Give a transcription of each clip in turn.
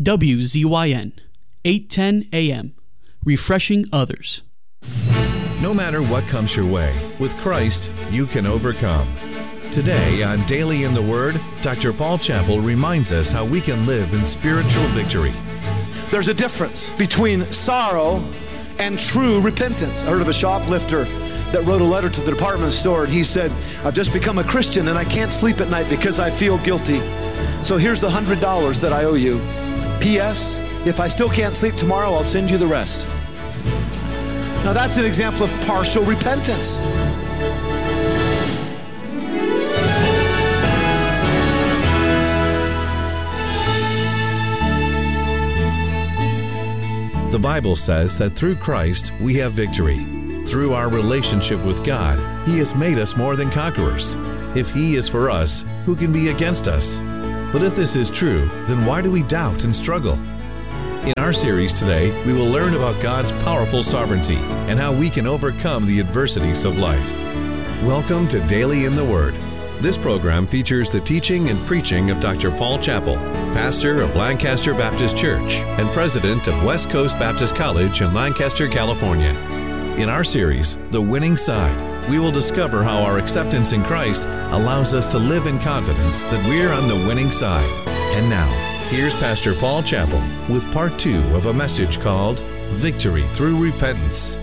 WZYN, 810 AM, refreshing others. No matter what comes your way, with Christ, you can overcome. Today on Daily in the Word, Dr. Paul Chappell reminds us how we can live in spiritual victory. There's a difference between sorrow and true repentance. I heard of a shoplifter that wrote a letter to the department store, and he said, I've just become a Christian and I can't sleep at night because I feel guilty. So here's the $100 that I owe you. P.S. If I still can't sleep tomorrow, I'll send you the rest. Now that's an example of partial repentance. The Bible says that through Christ we have victory. Through our relationship with God, He has made us more than conquerors. If He is for us, who can be against us? But if this is true, then why do we doubt and struggle? In our series today, we will learn about God's powerful sovereignty and how we can overcome the adversities of life. Welcome to Daily in the Word. This program features the teaching and preaching of Dr. Paul Chappell, pastor of Lancaster Baptist Church and president of West Coast Baptist College in Lancaster, California. In our series, The Winning Side, we will discover how our acceptance in Christ allows us to live in confidence that we're on the winning side. And now, here's Pastor Paul Chappell with part 2 of a message called Victory Through Repentance.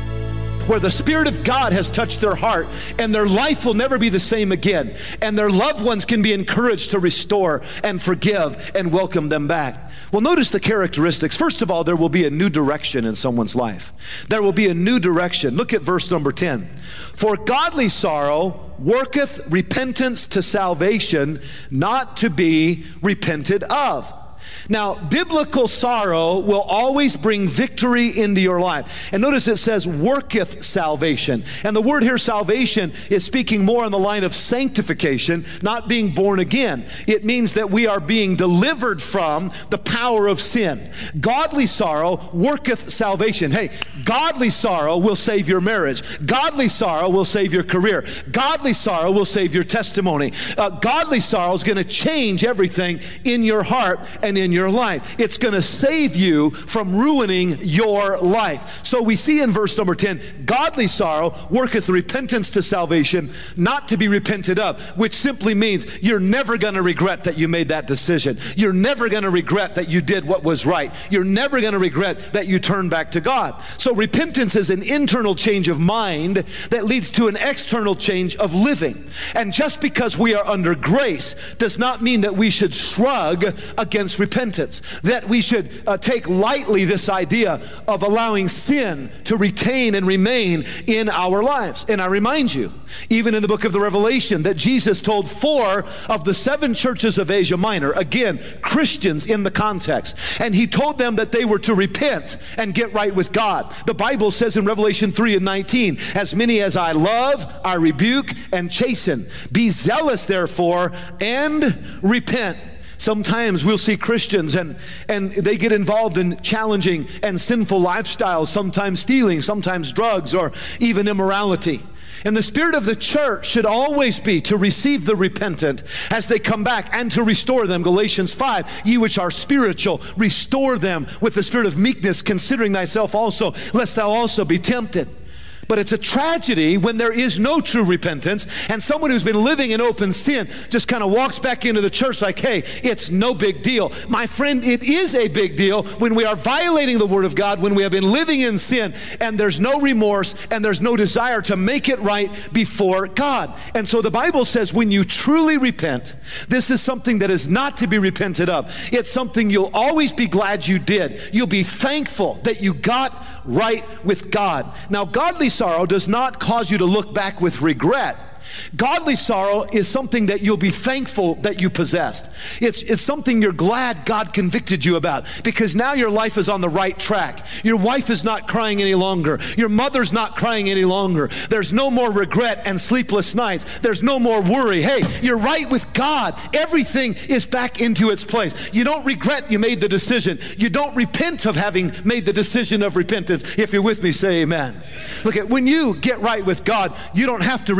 Where the Spirit of God has touched their heart and their life will never be the same again, and their loved ones can be encouraged to restore and forgive and welcome them back. Well, notice the characteristics. First of all, there will be a new direction in someone's life. There will be a new direction. Look at verse number 10. For godly sorrow worketh repentance to salvation, not to be repented of. Now, biblical sorrow will always bring victory into your life. And notice it says, worketh salvation. And the word here, salvation, is speaking more on the line of sanctification, not being born again. It means that we are being delivered from the power of sin. Godly sorrow worketh salvation. Hey, godly sorrow will save your marriage. Godly sorrow will save your career. Godly sorrow will save your testimony. Godly sorrow is going to change everything in your heart and in your life. It's going to save you from ruining your life. So we see in verse number 10, godly sorrow worketh repentance to salvation, not to be repented of, which simply means you're never going to regret that you made that decision. You're never going to regret that you did what was right. You're never going to regret that you turned back to God. So repentance is an internal change of mind that leads to an external change of living. And just because we are under grace does not mean that we should shrug against repentance, that we should take lightly this idea of allowing sin to retain and remain in our lives. And I remind you, even in the book of the Revelation, that Jesus told 4 of the 7 churches of Asia Minor, again, Christians in the context, and he told them that they were to repent and get right with God. The Bible says in Revelation 3:19, as many as I love, I rebuke and chasten. Be zealous, therefore, and repent. Sometimes we'll see Christians and they get involved in challenging and sinful lifestyles, sometimes stealing, sometimes drugs, or even immorality. And the spirit of the church should always be to receive the repentant as they come back and to restore them. Galatians 5, ye which are spiritual, restore them with the spirit of meekness, considering thyself also, lest thou also be tempted. But it's a tragedy when there is no true repentance and someone who's been living in open sin just kind of walks back into the church like, hey, it's no big deal. My friend, it is a big deal when we are violating the Word of God, when we have been living in sin and there's no remorse and there's no desire to make it right before God. And so the Bible says when you truly repent, this is something that is not to be repented of. It's something you'll always be glad you did. You'll be thankful that you got right with God. Now, godly sorrow does not cause you to look back with regret. Godly sorrow is something that you'll be thankful that you possessed. It's something you're glad God convicted you about, because now your life is on the right track. Your wife is not crying any longer. Your mother's not crying any longer. There's no more regret and sleepless nights. There's no more worry. Hey, you're right with God. Everything is back into its place. You don't regret you made the decision. You don't repent of having made the decision of repentance. If you're with me, say amen. Look, when you get right with God, you don't have to repent of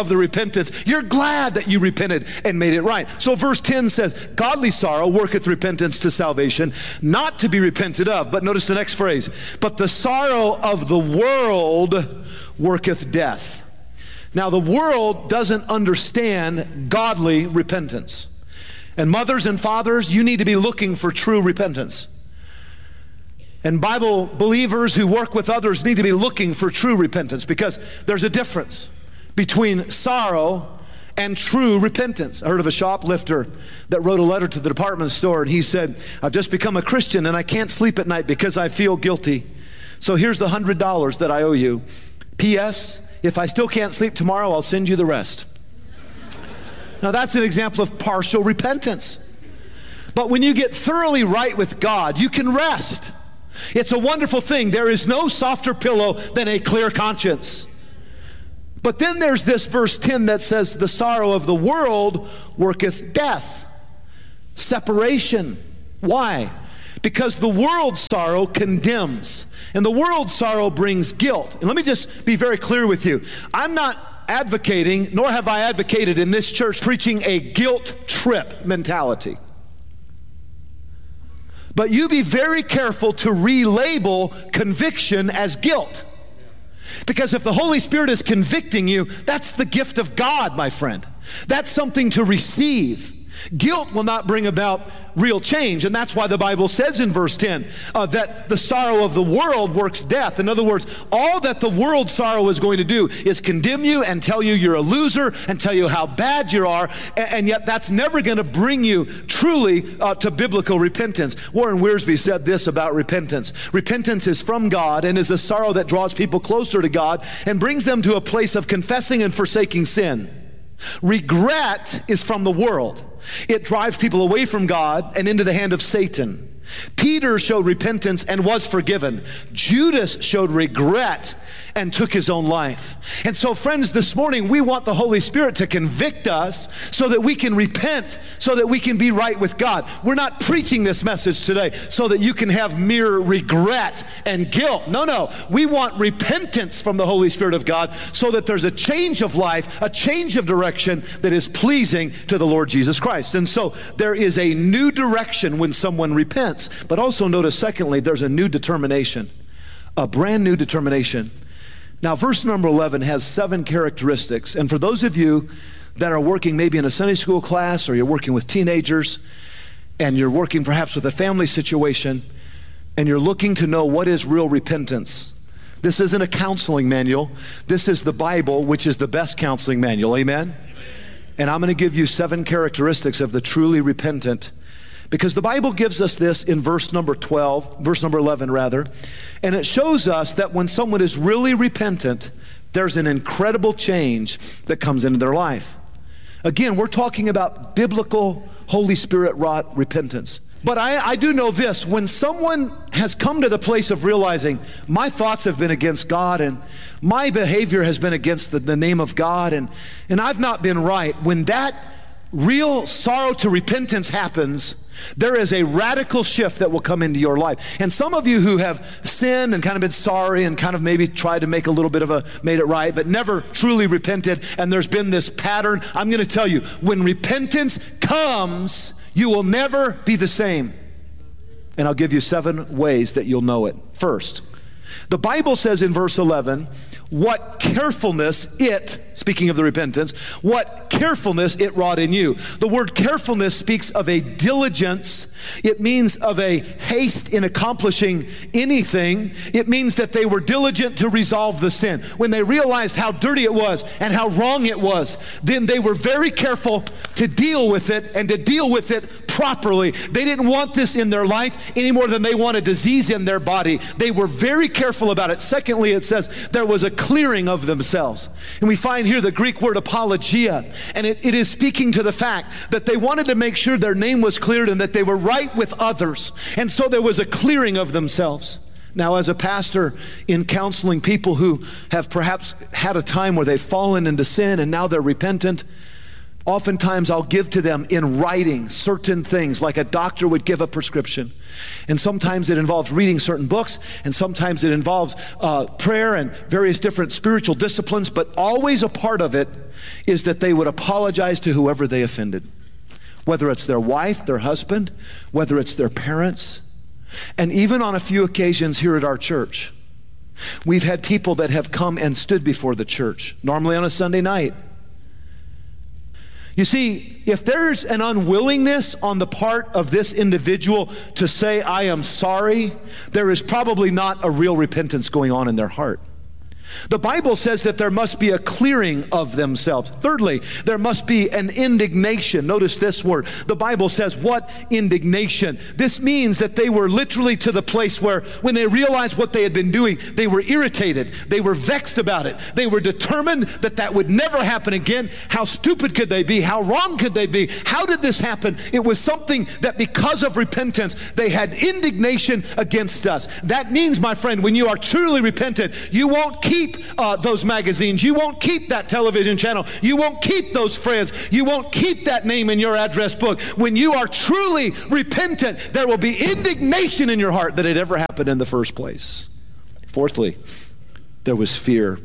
of the repentance. You're glad that you repented and made it right. So verse 10 says, godly sorrow worketh repentance to salvation, not to be repented of. But notice the next phrase, but the sorrow of the world worketh death. Now the world doesn't understand godly repentance. And mothers and fathers, you need to be looking for true repentance. And Bible believers who work with others need to be looking for true repentance, because there's a difference between sorrow and true repentance. I heard of a shoplifter that wrote a letter to the department store, and he said, I've just become a Christian and I can't sleep at night because I feel guilty. So here's the $100 that I owe you. P.S. If I still can't sleep tomorrow, I'll send you the rest. Now that's an example of partial repentance. But when you get thoroughly right with God, you can rest. It's a wonderful thing. There is no softer pillow than a clear conscience. But then there's this verse 10 that says, the sorrow of the world worketh death, separation. Why? Because the world's sorrow condemns, and the world's sorrow brings guilt. And let me just be very clear with you. I'm not advocating, nor have I advocated in this church, preaching a guilt trip mentality. But you be very careful to relabel conviction as guilt. Because if the Holy Spirit is convicting you, that's the gift of God, my friend. That's something to receive. Guilt will not bring about real change, and that's why the Bible says in verse 10 that the sorrow of the world works death. In other words, all that the world's sorrow is going to do is condemn you and tell you you're a loser and tell you how bad you are, and yet that's never going to bring you truly to biblical repentance. Warren Wiersbe said this about repentance. Repentance is from God and is a sorrow that draws people closer to God and brings them to a place of confessing and forsaking sin. Regret is from the world. It drives people away from God and into the hand of Satan. Peter showed repentance and was forgiven. Judas showed regret and took his own life. And so, friends, this morning we want the Holy Spirit to convict us so that we can repent, so that we can be right with God. We're not preaching this message today so that you can have mere regret and guilt. No. We want repentance from the Holy Spirit of God so that there's a change of life, a change of direction that is pleasing to the Lord Jesus Christ. And so there is a new direction when someone repents. But also notice, secondly, there's a new determination, a brand new determination. Now, verse number 11 has 7 characteristics. And for those of you that are working maybe in a Sunday school class, or you're working with teenagers, and you're working perhaps with a family situation, and you're looking to know what is real repentance, this isn't a counseling manual. This is the Bible, which is the best counseling manual. Amen? And I'm going to give you 7 characteristics of the truly repentant. Because the Bible gives us this in verse number 11 rather, and it shows us that when someone is really repentant, there's an incredible change that comes into their life. Again, we're talking about biblical, Holy Spirit-wrought repentance. But I do know this, when someone has come to the place of realizing, my thoughts have been against God, and my behavior has been against the name of God, and I've not been right, when that real sorrow to repentance happens, there is a radical shift that will come into your life. And some of you who have sinned and kind of been sorry and kind of maybe tried to make a little bit of made it right, but never truly repented, and there's been this pattern, I'm going to tell you, when repentance comes, you will never be the same. And I'll give you 7 ways that you'll know it. First, the Bible says in verse 11, what carefulness it, speaking of the repentance, what carefulness it wrought in you. The word carefulness speaks of a diligence. It means of a haste in accomplishing anything. It means that they were diligent to resolve the sin. When they realized how dirty it was and how wrong it was, then they were very careful to deal with it and to deal with it properly. They didn't want this in their life any more than they want a disease in their body. They were very careful about it. Secondly, it says there was a clearing of themselves. And we find here the Greek word apologia, and it is speaking to the fact that they wanted to make sure their name was cleared and that they were right with others. And so there was a clearing of themselves. Now, as a pastor in counseling people who have perhaps had a time where they've fallen into sin and now they're repentant, Oftentimes I'll give to them in writing certain things like a doctor would give a prescription. And sometimes it involves reading certain books, and sometimes it involves prayer and various different spiritual disciplines, but always a part of it is that they would apologize to whoever they offended. Whether it's their wife, their husband, whether it's their parents. And even on a few occasions here at our church, we've had people that have come and stood before the church, normally on a Sunday night. You see, if there's an unwillingness on the part of this individual to say, I am sorry, there is probably not a real repentance going on in their heart. The Bible says that there must be a clearing of themselves. Thirdly, there must be an indignation. Notice this word. The Bible says, what indignation? This means that they were literally to the place where when they realized what they had been doing, they were irritated. They were vexed about it. They were determined that that would never happen again. How stupid could they be? How wrong could they be? How did this happen? It was something that because of repentance, they had indignation against us. That means, my friend, when you are truly repentant, you won't keep those magazines. You won't keep that television channel. You won't keep those friends. You won't keep that name in your address book. When you are truly repentant, there will be indignation in your heart that it ever happened in the first place. Fourthly, there was fear.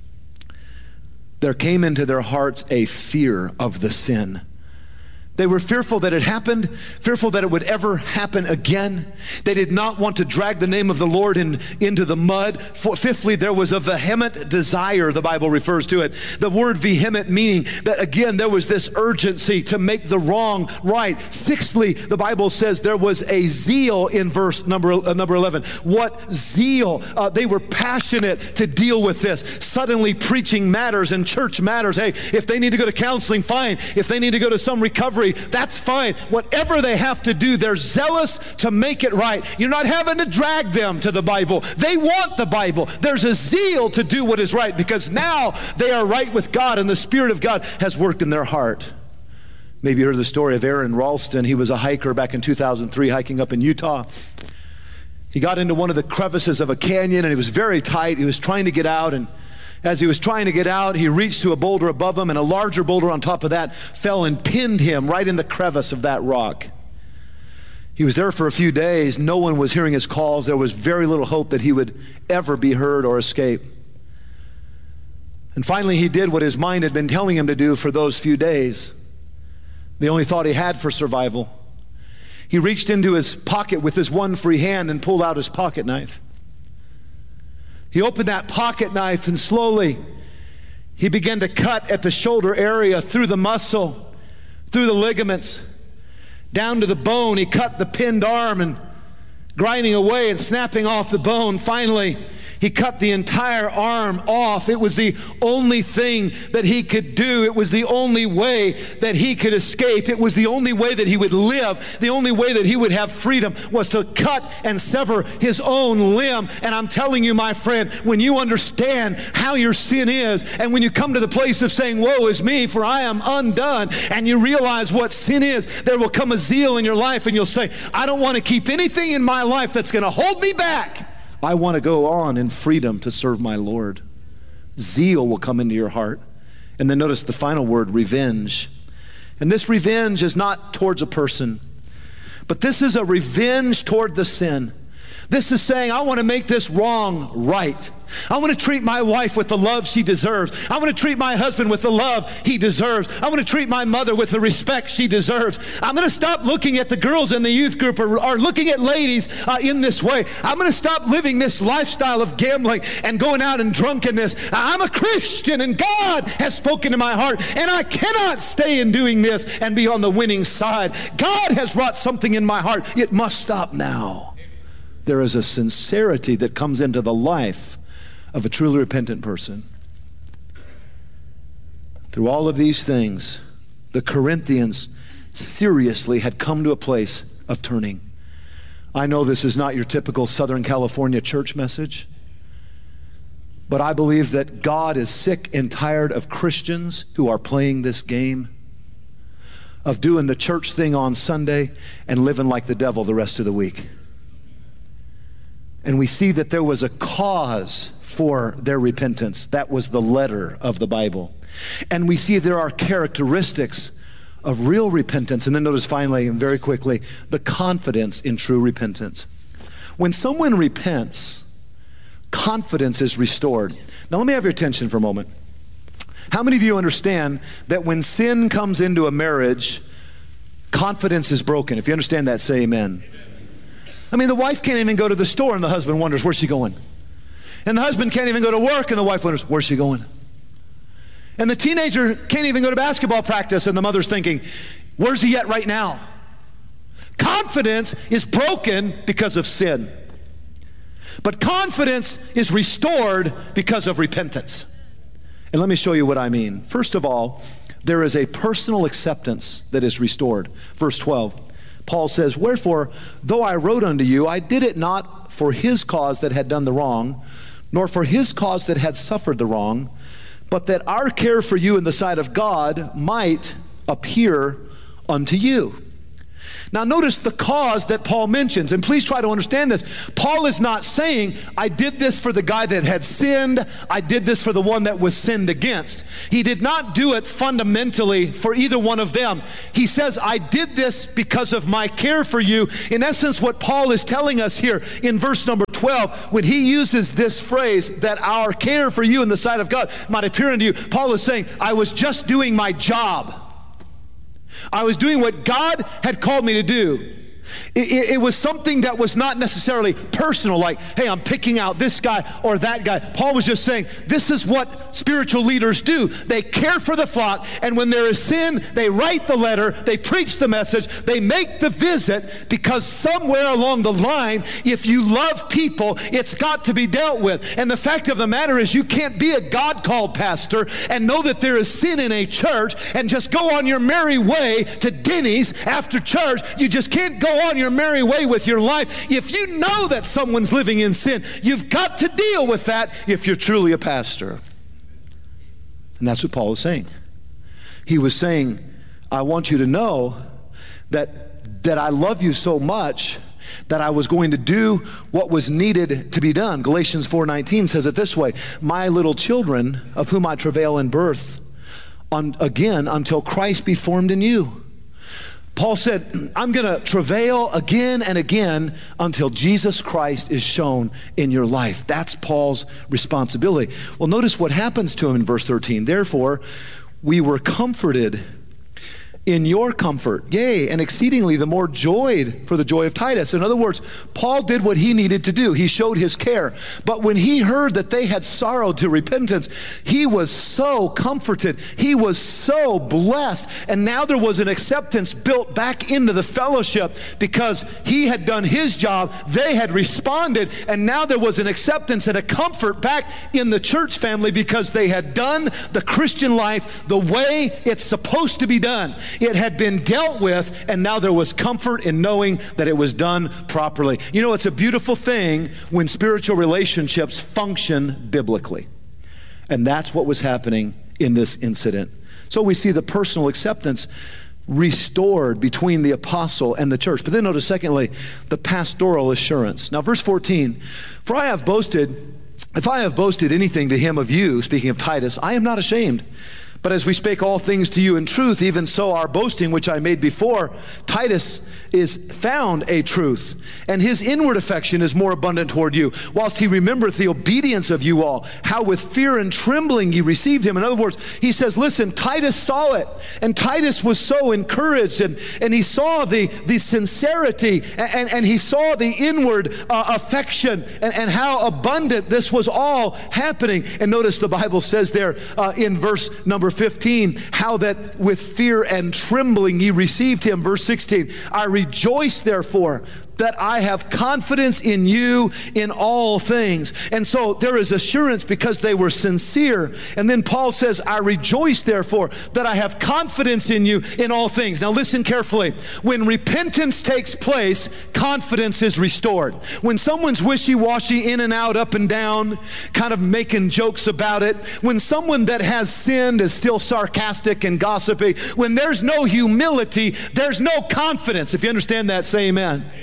There came into their hearts a fear of the sin. They were fearful that it happened, fearful that it would ever happen again. They did not want to drag the name of the Lord into the mud. Fifthly, there was a vehement desire, the Bible refers to it. The word vehement meaning that, again, there was this urgency to make the wrong right. Sixthly, the Bible says there was a zeal in verse number 11. What zeal? They were passionate to deal with this. Suddenly preaching matters and church matters. Hey, if they need to go to counseling, fine. If they need to go to some recovery, that's fine. Whatever they have to do, they're zealous to make it right. You're not having to drag them to the Bible. They want the Bible. There's a zeal to do what is right because now they are right with God and the Spirit of God has worked in their heart. Maybe you heard the story of Aaron Ralston. He was a hiker back in 2003 hiking up in Utah. He got into one of the crevices of a canyon and it was very tight. He was trying to get out, and as he was trying to get out, he reached to a boulder above him, and a larger boulder on top of that fell and pinned him right in the crevice of that rock. He was there for a few days. No one was hearing his calls. There was very little hope that he would ever be heard or escape. And finally, he did what his mind had been telling him to do for those few days. The only thought he had for survival. He reached into his pocket with his one free hand and pulled out his pocket knife. He opened that pocket knife and slowly he began to cut at the shoulder area, through the muscle, through the ligaments, down to the bone. He cut the pinned arm and grinding away and snapping off the bone. Finally, he cut the entire arm off. It was the only thing that he could do. It was the only way that he could escape. It was the only way that he would live. The only way that he would have freedom was to cut and sever his own limb. And I'm telling you, my friend, when you understand how your sin is, and when you come to the place of saying, woe is me, for I am undone, and you realize what sin is, there will come a zeal in your life, and you'll say, I don't want to keep anything in my life that's going to hold me back. I want to go on in freedom to serve my Lord. Zeal will come into your heart. And then notice the final word, revenge. And this revenge is not towards a person, but this is a revenge toward the sin. This is saying, I want to make this wrong right. I want to treat my wife with the love she deserves. I want to treat my husband with the love he deserves. I want to treat my mother with the respect she deserves. I'm going to stop looking at the girls in the youth group or looking at ladies in this way. I'm going to stop living this lifestyle of gambling and going out in drunkenness. I'm a Christian and God has spoken to my heart, and I cannot stay in doing this and be on the winning side. God has wrought something in my heart. It must stop now. There is a sincerity that comes into the life of a truly repentant person. Through all of these things, the Corinthians seriously had come to a place of turning. I know this is not your typical Southern California church message, but I believe that God is sick and tired of Christians who are playing this game, of doing the church thing on Sunday and living like the devil the rest of the week. And we see that there was a cause for their repentance. That was the letter of the Bible. And we see there are characteristics of real repentance. And then notice finally, and very quickly, the confidence in true repentance. When someone repents, confidence is restored. Now let me have your attention for a moment. How many of you understand that when sin comes into a marriage, confidence is broken? If you understand that, say amen. I mean, the wife can't even go to the store and the husband wonders, where's she going? And the husband can't even go to work and the wife wonders, where's she going? And the teenager can't even go to basketball practice and the mother's thinking, where's he at right now? Confidence is broken because of sin. But confidence is restored because of repentance. And let me show you what I mean. First of all, there is a personal acceptance that is restored. Verse 12, Paul says, wherefore, though I wrote unto you, I did it not for his cause that had done the wrong, nor for his cause that had suffered the wrong, but that our care for you in the sight of God might appear unto you. Now notice the cause that Paul mentions, and please try to understand this. Paul is not saying, I did this for the guy that had sinned, I did this for the one that was sinned against. He did not do it fundamentally for either one of them. He says, I did this because of my care for you. In essence, what Paul is telling us here in verse number 12, when he uses this phrase, that our care for you in the sight of God might appear unto you, Paul is saying, I was just doing my job. I was doing what God had called me to do. It was something that was not necessarily personal, like, hey, I'm picking out this guy or that guy. Paul was just saying, this is what spiritual leaders do. They care for the flock, and when there is sin, they write the letter, they preach the message, they make the visit, because somewhere along the line, if you love people, it's got to be dealt with. And the fact of the matter is, you can't be a God-called pastor and know that there is sin in a church and just go on your merry way to Denny's after church. You just can't go on your merry way with your life. If you know that someone's living in sin, you've got to deal with that if you're truly a pastor. And that's what Paul is saying. He was saying, I want you to know that I love you so much that I was going to do what was needed to be done. Galatians 4:19 says it this way, my little children, of whom I travail in birth, again until Christ be formed in you. Paul said, I'm going to travail again and again until Jesus Christ is shown in your life. That's Paul's responsibility. Well, notice what happens to him in verse 13. Therefore, we were comforted in your comfort, yea, and exceedingly the more joyed for the joy of Titus. In other words, Paul did what he needed to do. He showed his care. But when he heard that they had sorrowed to repentance, he was so comforted. He was so blessed. And now there was an acceptance built back into the fellowship because he had done his job. They had responded. And now there was an acceptance and a comfort back in the church family because they had done the Christian life the way it's supposed to be done. It had been dealt with, and now there was comfort in knowing that it was done properly. You know, it's a beautiful thing when spiritual relationships function biblically. And that's what was happening in this incident. So we see the personal acceptance restored between the apostle and the church. But then notice, secondly, the pastoral assurance. Now, verse 14, for if I have boasted anything to him of you, speaking of Titus, I am not ashamed. But as we spake all things to you in truth, even so our boasting which I made before, Titus is found a truth, and his inward affection is more abundant toward you, whilst he remembereth the obedience of you all, how with fear and trembling ye received him. In other words, he says, listen, Titus saw it, and Titus was so encouraged, and he saw the sincerity, and he saw the inward affection, and how abundant this was all happening. And notice the Bible says there in verse number 15, how that with fear and trembling ye received him. Verse 16, I rejoice therefore that I have confidence in you in all things. And so there is assurance because they were sincere. And then Paul says, I rejoice therefore that I have confidence in you in all things. Now listen carefully. When repentance takes place, confidence is restored. When someone's wishy-washy, in and out, up and down, kind of making jokes about it, when someone that has sinned is still sarcastic and gossipy, when there's no humility, there's no confidence. If you understand that, say amen.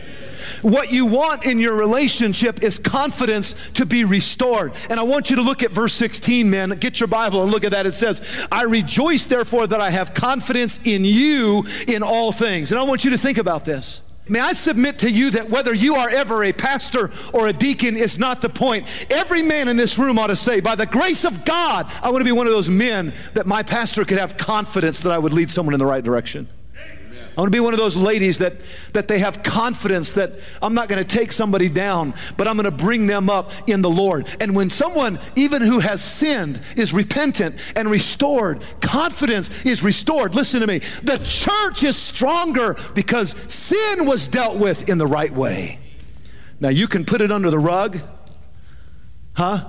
What you want in your relationship is confidence to be restored. And I want you to look at verse 16, men. Get your Bible and look at that. It says, I rejoice therefore that I have confidence in you in all things. And I want you to think about this. May I submit to you that whether you are ever a pastor or a deacon is not the point. Every man in this room ought to say, by the grace of God, I want to be one of those men that my pastor could have confidence that I would lead someone in the right direction. I want to be one of those ladies that they have confidence that I'm not going to take somebody down, but I'm going to bring them up in the Lord. And when someone, even who has sinned, is repentant and restored, confidence is restored. Listen to me. The church is stronger because sin was dealt with in the right way. Now you can put it under the rug, but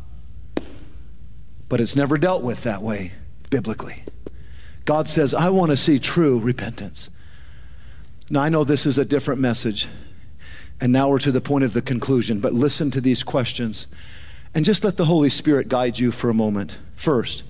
it's never dealt with that way biblically. God says, I want to see true repentance. Now, I know this is a different message, and now we're to the point of the conclusion, but listen to these questions, and just let the Holy Spirit guide you for a moment. First,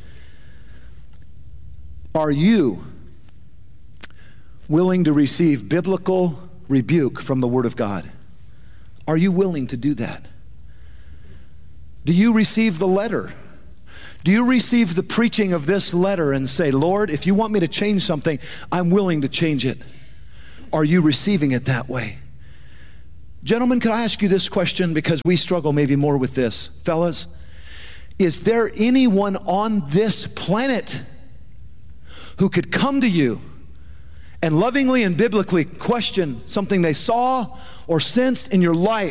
are you willing to receive biblical rebuke from the Word of God? Are you willing to do that? Do you receive the letter? Do you receive the preaching of this letter and say, Lord, if you want me to change something, I'm willing to change it? Are you receiving it that way? Gentlemen, can I ask you this question, because we struggle maybe more with this. Fellas, is there anyone on this planet who could come to you and lovingly and biblically question something they saw or sensed in your life